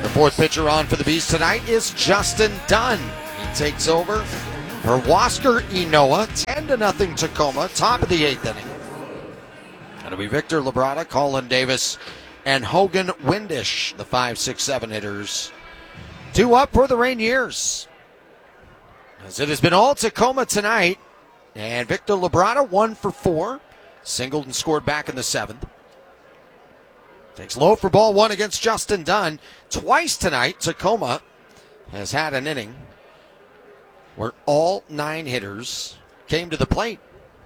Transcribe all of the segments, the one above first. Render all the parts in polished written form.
The fourth pitcher on for the Bees tonight is Justin Dunn. He takes over for Huascar Ynoa, 10-0 Tacoma, top of the 8th inning. It'll be Victor Labrada, Colin Davis, and Hogan Windish, the 5, 6, 7 hitters. 2 up for the Rainiers, as it has been all Tacoma tonight. And Victor Labrada, 1 for 4. Singled and scored back in the 7th. Takes low for ball 1 against Justin Dunn. Twice tonight, Tacoma has had an inning where all 9 hitters came to the plate.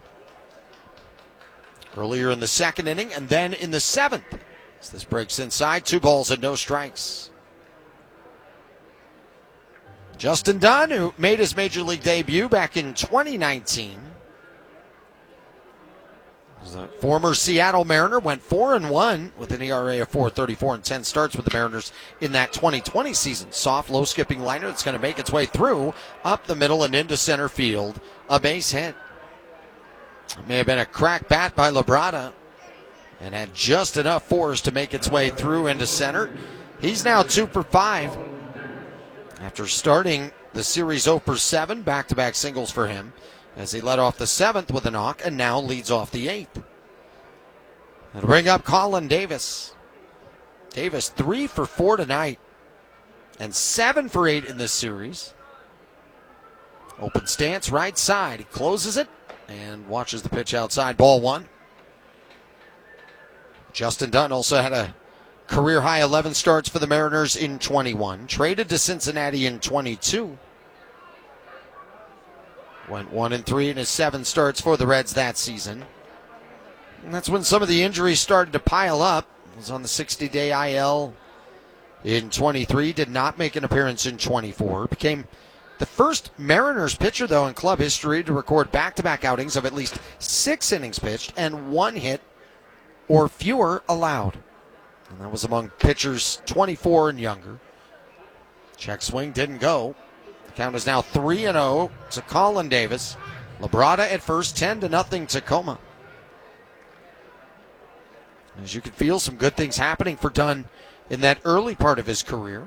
Earlier in the 2nd inning and then in the 7th. As this breaks inside, 2 balls and no strikes. Justin Dunn, who made his major league debut back in 2019. The former Seattle Mariner went 4-1 with an ERA of 4.34 and 10 starts with the Mariners in that 2020 season. Soft, low-skipping liner that's going to make its way through, up the middle and into center field. A base hit. It may have been a crack bat by Labrada and had just enough force to make its way through into center. He's now 2 for 5 after starting the series 0 for 7, back-to-back singles for him, as he led off the 7th with a knock and now leads off the 8th. That'll bring up Colin Davis. Davis 3 for 4 tonight and 7 for 8 in this series. Open stance, right side. He closes it and watches the pitch outside. Ball 1. Justin Dunn also had a career-high 11 starts for the Mariners in 21. Traded to Cincinnati in 22. Went 1-3 in his 7 starts for the Reds that season. And that's when some of the injuries started to pile up. He was on the 60-day IL in 23. Did not make an appearance in 24. Became the first Mariners pitcher, though, in club history to record back-to-back outings of at least 6 innings pitched and 1 hit or fewer allowed. And that was among pitchers 24 and younger. Check swing didn't go. Count is now 3-0 to Colin Davis. Labrada at first, 10-0 Tacoma. As you can feel, some good things happening for Dunn in that early part of his career.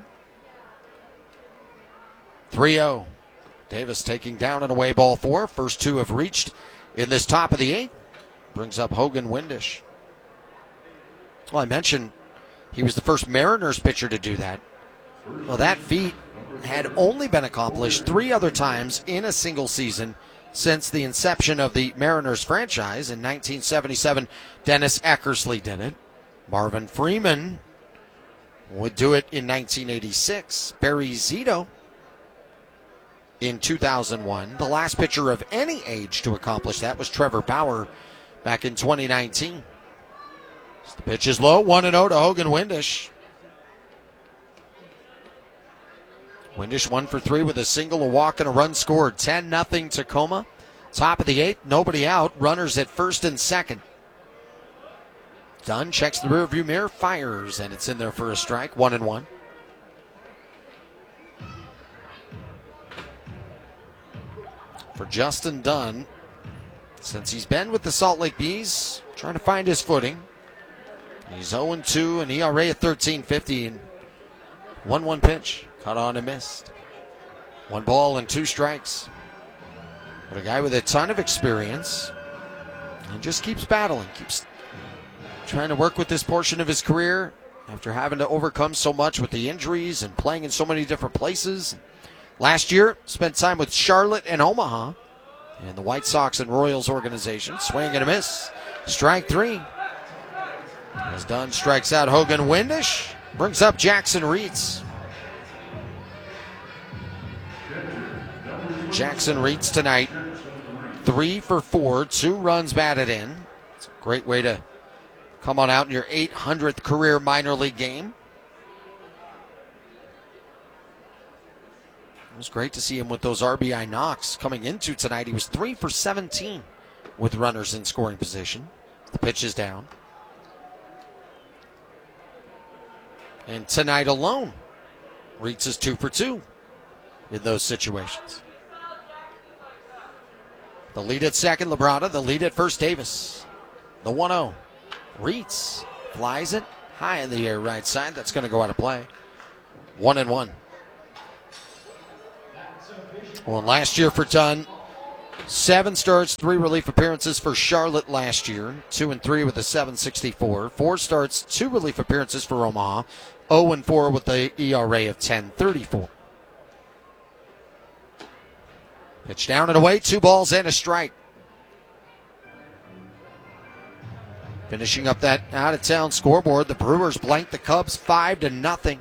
3-0. Davis taking down an away ball 4. First 2 have reached in this top of the 8th. Brings up Hogan Windish. Well, I mentioned he was the first Mariners pitcher to do that. Well, that feat had only been accomplished 3 other times in a single season since the inception of the Mariners franchise. In 1977, Dennis Eckersley did it. Marvin Freeman would do it in 1986. Barry Zito in 2001. The last pitcher of any age to accomplish that was Trevor Bauer back in 2019. The pitch is low, 1-0 to Hogan Windish. Windish 1 for 3 with a single, a walk, and a run scored. 10-0 Tacoma. Top of the 8th, nobody out. Runners at first and second. Dunn checks the rearview mirror, fires, and it's in there for a strike. 1-1. For Justin Dunn, since he's been with the Salt Lake Bees, trying to find his footing. He's 0-2, an ERA at 13.50, and 1-1 pitch. Cut on and missed. 1 ball and 2 strikes. But a guy with a ton of experience and just keeps battling, keeps trying to work with this portion of his career after having to overcome so much with the injuries and playing in so many different places. Last year, spent time with Charlotte and Omaha and the White Sox and Royals organization. Swing and a miss. Strike 3. As Dunn strikes out Hogan Windish, brings up Jackson Reitz. Jackson Reitz tonight, 3 for 4, 2 runs batted in. It's a great way to come on out in your 800th career minor league game. It was great to see him with those RBI knocks coming into tonight. He was 3 for 17 with runners in scoring position. The pitch is down. And tonight alone, Reitz is 2 for 2 in those situations. The lead at second, Labrada. The lead at first, Davis. The 1-0. Reitz flies it high in the air right side. That's going to go out of play. 1-1. Well, last year for Dunn, 7 starts, 3 relief appearances for Charlotte last year, 2-3 with a 7.64. 4 starts, 2 relief appearances for Omaha, 0-4 with the ERA of 10.34. Pitch down and away, 2 balls and a strike. Finishing up that out-of-town scoreboard, the Brewers blanked the Cubs 5-0.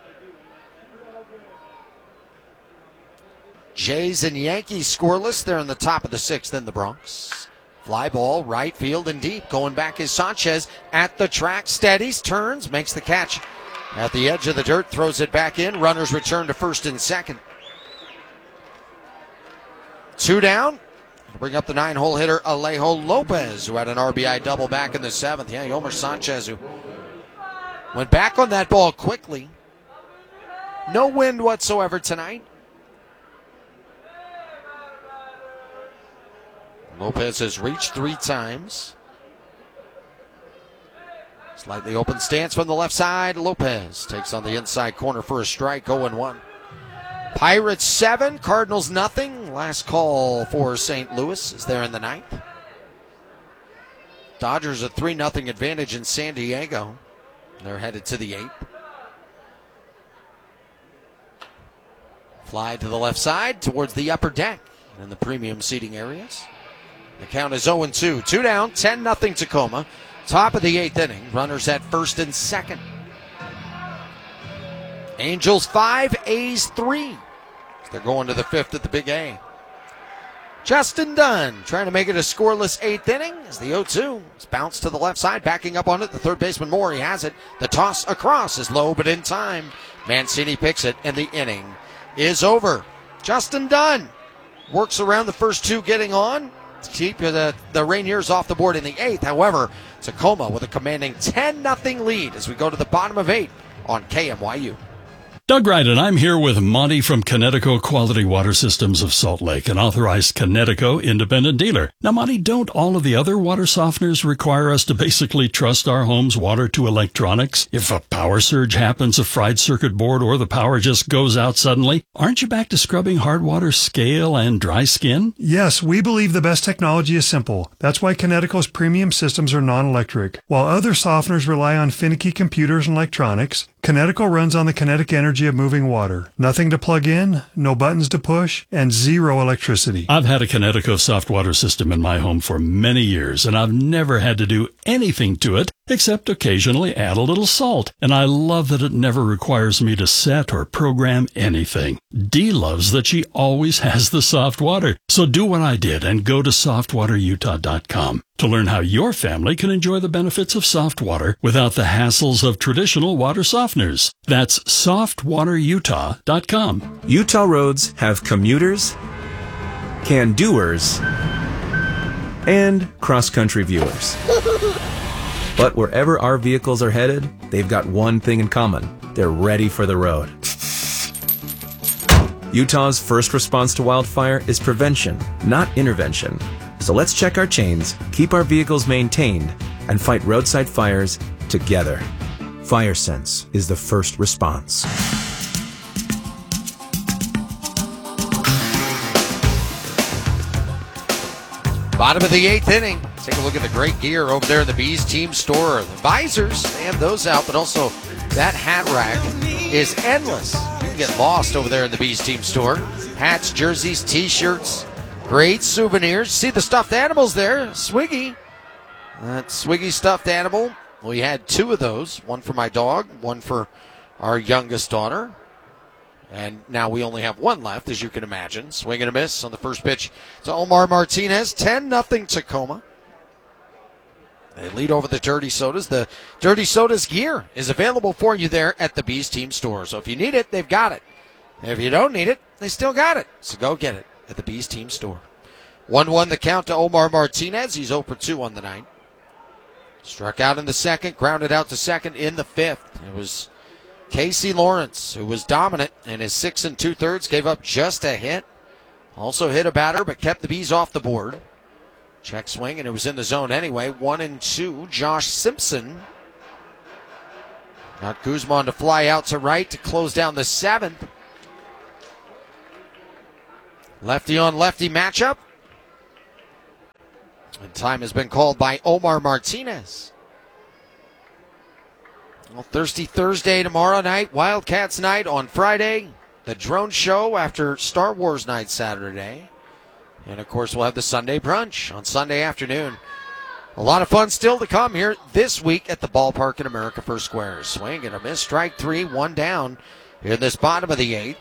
Jays and Yankees scoreless. They're in the top of the 6th in the Bronx. Fly ball, right field and deep. Going back is Sanchez at the track. Steadies, turns, makes the catch at the edge of the dirt. Throws it back in. Runners return to first and second. 2 down. Bring up the 9-hole hitter, Alejo Lopez, who had an RBI double back in the 7th. Yeah, Yomer Sanchez, who went back on that ball quickly. No wind whatsoever tonight. Lopez has reached 3 times. Slightly open stance from the left side. Lopez takes on the inside corner for a strike, 0-1. Pirates 7, Cardinals nothing. Last call for St. Louis is there in the 9th. Dodgers a 3-0 advantage in San Diego. They're headed to the 8th. Fly to the left side towards the upper deck in the premium seating areas. The count is 0-2. 2 down, 10-0 Tacoma. Top of the 8th inning. Runners at first and second. Angels 5, A's 3. They're going to the 5th at the Big A. Justin Dunn trying to make it a scoreless 8th inning as the 0-2. It's bounced to the left side, backing up on it. The third baseman Maury has it. The toss across is low, but in time. Mancini picks it, and the inning is over. Justin Dunn works around the first 2 getting on to keep the Rainiers off the board in the 8th. However, Tacoma with a commanding 10-0 lead as we go to the bottom of 8 on KMYU. Doug Wright, and I'm here with Monty from Connecticut Quality Water Systems of Salt Lake, an authorized Connecticut independent dealer. Now, Monty, don't all of the other water softeners require us to basically trust our home's water to electronics? If a power surge happens, a fried circuit board, or the power just goes out suddenly, aren't you back to scrubbing hard water scale and dry skin? Yes, we believe the best technology is simple. That's why Connecticut's premium systems are non-electric. While other softeners rely on finicky computers and electronics, Connecticut runs on the kinetic energy of moving water. Nothing to plug in, no buttons to push, and 0 electricity. I've had a Connecticut soft water system in my home for many years, and I've never had to do anything to it except occasionally add a little salt. And I love that it never requires me to set or program anything. Dee loves that she always has the soft water. So do what I did and go to softwaterutah.com to learn how your family can enjoy the benefits of soft water without the hassles of traditional water softeners. That's softwaterutah.com. Utah roads have commuters, can-doers, and cross-country viewers. But wherever our vehicles are headed, they've got one thing in common. They're ready for the road. Utah's first response to wildfire is prevention, not intervention. So let's check our chains, keep our vehicles maintained, and fight roadside fires together. FireSense is the first response. Bottom of the 8th inning. Take a look at the great gear over there in the Bees team store. The visors, they have those out, but also that hat rack is endless. You can get lost over there in the Bees team store. Hats, jerseys, t-shirts, great souvenirs. See the stuffed animals there. Swiggy. That Swiggy stuffed animal. We had 2 of those. One for my dog, one for our youngest daughter. And now we only have 1 left, as you can imagine. Swing and a miss on the first pitch to Omar Martinez. 10-0 Tacoma. They lead over the Dirty Sodas. The Dirty Sodas gear is available for you there at the Bees team store. So if you need it, they've got it. And if you don't need it, they still got it. So go get it at the Bees team store. 1-1 the count to Omar Martinez. He's 0 for 2 on the night. Struck out in the 2nd, grounded out to 2nd in the 5th. It was Casey Lawrence, who was dominant in his 6 2/3, gave up just a hit. Also hit a batter, but kept the Bees off the board. Check swing, and it was in the zone anyway. 1-2, Josh Simpson Got Guzman to fly out to right to close down the 7th. Lefty on lefty matchup. And time has been called by Omar Martinez. Well, Thirsty Thursday tomorrow night, Wildcats night on Friday, the drone show after Star Wars night Saturday. And of course, we'll have the Sunday brunch on Sunday afternoon. A lot of fun still to come here this week at the ballpark in America First Square. Swing and a miss, strike 3, 1 down in this bottom of the 8th.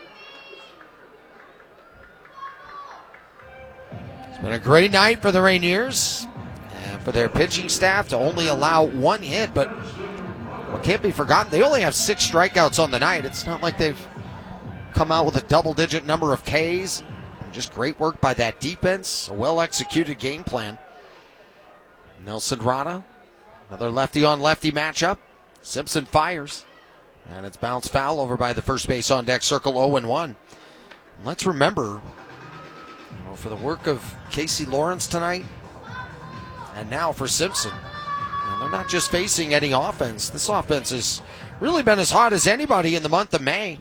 It's been a great night for the Rainiers and for their pitching staff to only allow 1 hit, but what can't be forgotten, they only have 6 strikeouts on the night. It's not like they've come out with a double-digit number of Ks. Just great work by that defense, a well-executed game plan. Nelson Rada, another lefty-on-lefty matchup. Simpson fires, and it's bounced foul over by the first base on deck circle, 0-1. Let's remember, for the work of Casey Lawrence tonight, and now for Simpson, they're not just facing any offense. This offense has really been as hot as anybody in the month of May.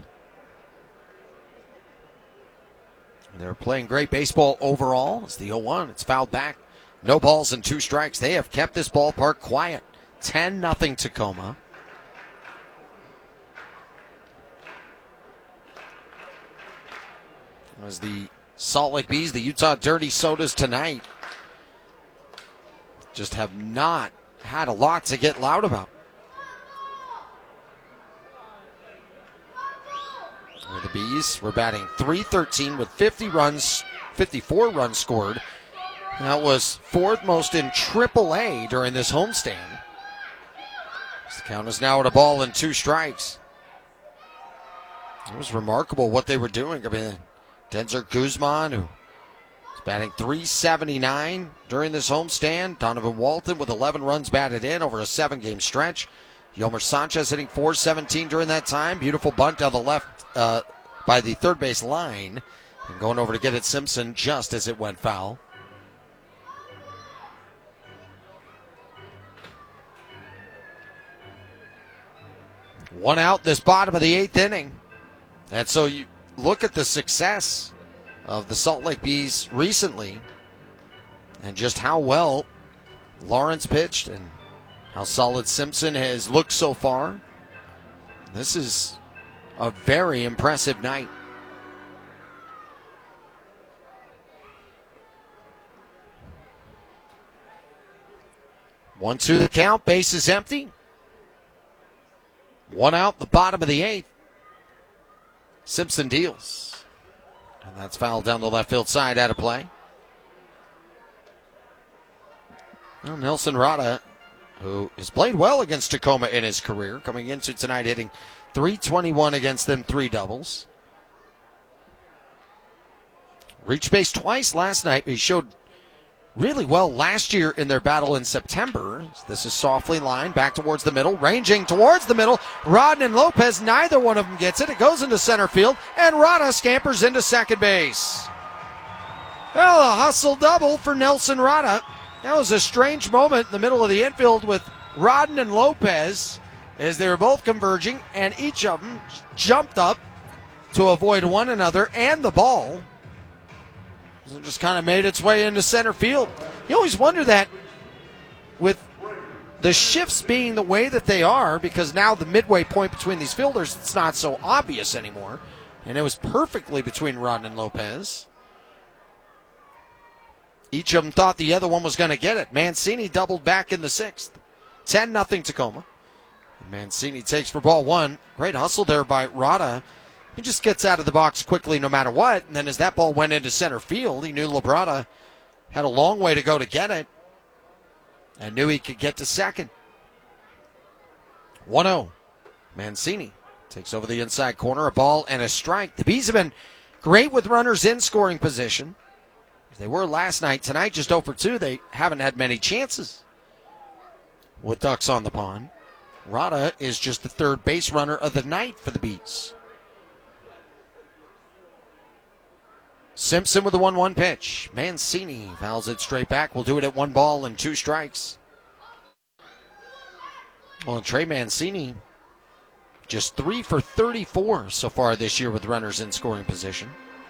They're playing great baseball overall. It's the 0-1. It's fouled back. No balls and 2 strikes. They have kept this ballpark quiet. 10-0 Tacoma. As the Salt Lake Bees, the Utah Dirty Sodas tonight, just have not had a lot to get loud about. The Bees were batting .313 with 54 runs scored. That was 4th most in AAA during this homestand. The count is now at 1 ball and 2 strikes. It was remarkable what they were doing. I mean, Denzer Guzman, who is batting .379 during this homestand. Donovan Walton with 11 runs batted in over a 7-game stretch. Yomer Sanchez hitting .417 during that time. Beautiful bunt down the left by the third base line. And going over to get at Simpson just as it went foul. One out this bottom of the 8th inning. And so you look at the success of the Salt Lake Bees recently and just how well Lawrence pitched and how solid Simpson has looked so far. This is a very impressive night. 1-2 the count, base is empty. 1 out, the bottom of the 8th. Simpson deals. And that's fouled down the left field side, out of play. Well, Nelson Rada, who has played well against Tacoma in his career, coming into tonight hitting .321 against them, 3 doubles. Reached base twice last night. He showed really well last year in their battle in September. This is softly lined back towards the middle, ranging towards the middle. Rodden and Lopez, neither one of them gets it. It goes into center field, and Rada scampers into second base. Well, a hustle double for Nelson Rada. That was a strange moment in the middle of the infield with Rodden and Lopez as they were both converging, and each of them jumped up to avoid one another and the ball. It just kind of made its way into center field. You always wonder that with the shifts being the way that they are, because now the midway point between these fielders, it's not so obvious anymore. And it was perfectly between Rodden and Lopez. Each of them thought the other one was going to get it. Mancini doubled back in the 6th. 10-0 Tacoma. Mancini takes for ball 1. Great hustle there by Rada. He just gets out of the box quickly no matter what. And then as that ball went into center field, he knew Labrada had a long way to go to get it and knew he could get to second. 1-0. Mancini takes over the inside corner, a ball and a strike. The Bees have been great with runners in scoring position. They were last night. Tonight, just 0 for 2. They haven't had many chances with ducks on the pond. Rada is just the third base runner of the night for the Bees. Simpson with a 1-1 pitch. Mancini fouls it straight back. We'll do it at 1 ball and 2 strikes. Well, Trey Mancini Just 3 for 34 so far this year with runners in scoring position.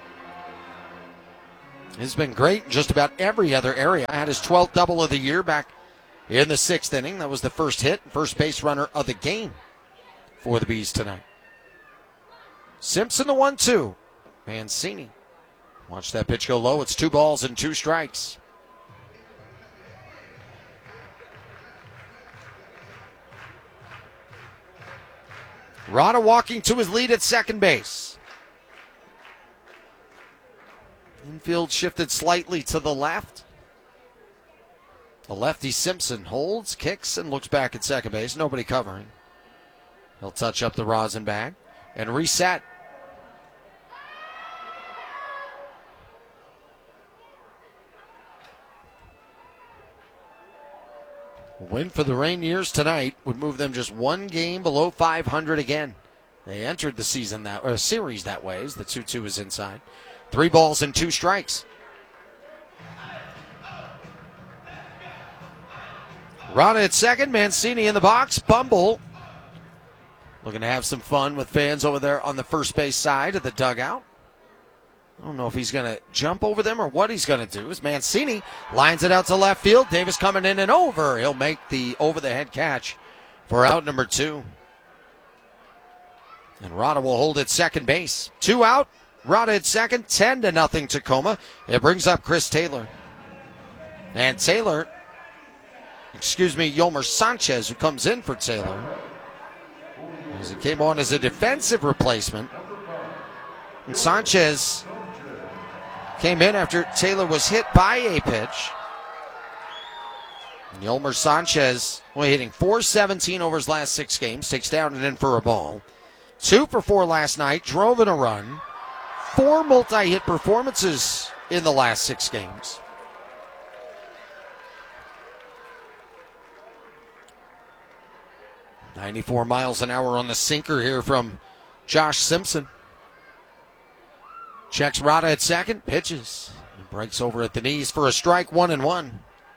He's been great in just about every other area. Had his 12th double of the year back in the 6th inning. That was the first hit, first base runner of the game for the Bees tonight. Simpson the 1-2. Mancini. Watch that pitch go low. It's 2 balls and 2 strikes. Rada walking to his lead at second base. Infield shifted slightly to the left. The lefty Simpson holds, kicks, and looks back at second base. Nobody covering. He'll touch up the rosin bag and reset. A win for the Rainiers tonight would move them just 1 game below 500 again. They entered the series that way as the 2-2 is inside. 3 balls and 2 strikes. Rada at second, Mancini in the box. Bumble looking to have some fun with fans over there on the first base side of the dugout. I don't know if he's going to jump over them or what he's going to do. As Mancini lines it out to left field. Davis coming in and over. He'll make the over-the-head catch for out number 2. And Rada will hold at second base. 2 out. Rada at second. 10-0 Tacoma. It brings up Chris Taylor. And Yolmer Sanchez, who comes in for Taylor. As he came on as a defensive replacement. And Sanchez came in after Taylor was hit by a pitch. And Yolmer Sanchez, hitting .417 over his last 6 games, takes down and in for a ball. 2 for 4 last night, drove in a run. 4 multi-hit performances in the last 6 games. .94 miles an hour on the sinker here from Josh Simpson. Checks Rada at second, pitches, and breaks over at the knees for a strike, 1-1.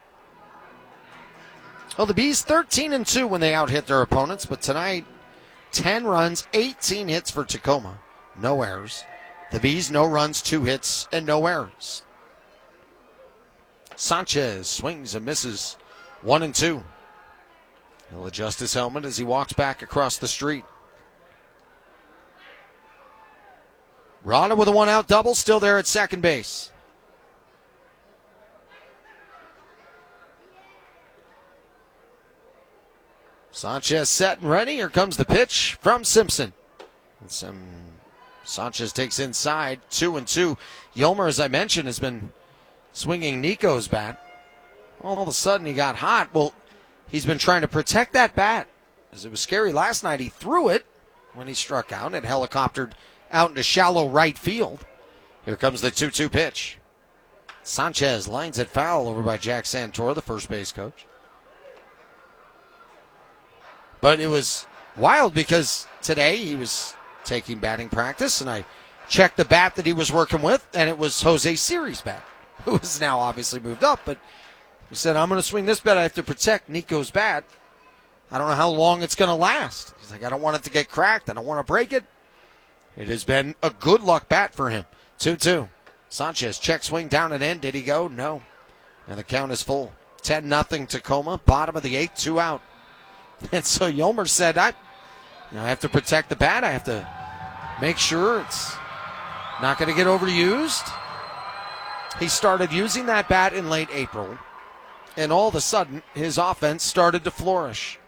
Well, the Bees 13-2 when they out-hit their opponents, but tonight, 10 runs, 18 hits for Tacoma. No errors. The Bees, no runs, 2 hits, and no errors. Sanchez swings and misses, 1-2. He'll adjust his helmet as he walks back across the street. Rada with a 1-out double, still there at second base. Sanchez set and ready. Here comes the pitch from Simpson. Sanchez takes inside, 2-2. Yolmer, as I mentioned, has been swinging Nico's bat. All of a sudden he got hot. Well, he's been trying to protect that bat. As it was scary last night, he threw it when he struck out and helicoptered out into shallow right field. Here comes the 2-2 pitch. Sanchez lines it foul over by Jack Santora, the first base coach. But it was wild because today he was taking batting practice, and I checked the bat that he was working with, and it was Jose Siri's bat, who is now obviously moved up. But he said, I'm going to swing this bat. I have to protect Nico's bat. I don't know how long it's going to last. He's like, I don't want it to get cracked. I don't want to break it. It has been a good luck bat for him. 2-2. Sanchez check swing down and in. Did he go? No. And the count is full. 10-0 Tacoma. Bottom of the 8th, 2 out. And so Yolmer said, I have to protect the bat. I have to make sure it's not going to get overused. He started using that bat in late April. And all of a sudden, his offense started to flourish.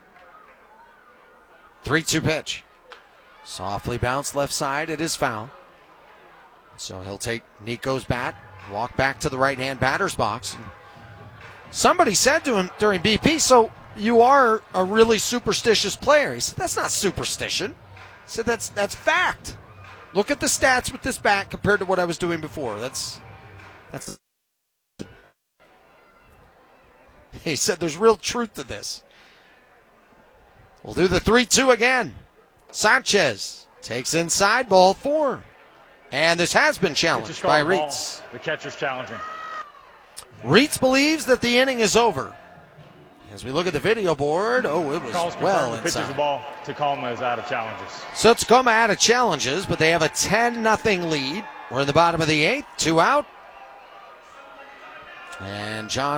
3-2 pitch. Softly bounced left side. It is foul. So he'll take Nico's bat, walk back to the right-hand batter's box. Somebody said to him during BP, so you are a really superstitious player. He said, that's not superstition. He said, that's fact. Look at the stats with this bat compared to what I was doing before. That's. He said there's real truth to this. We'll do the 3-2 again. Sanchez takes inside, ball 4. And this has been challenged by Reitz. The catcher's challenging. Reitz believes that the inning is over. As we look at the video board, it was well pitches the inside. ball. Tacoma is out of challenges. So Tacoma out of challenges, but they have a 10-0 lead. We're in the bottom of the 8th, 2 out. And John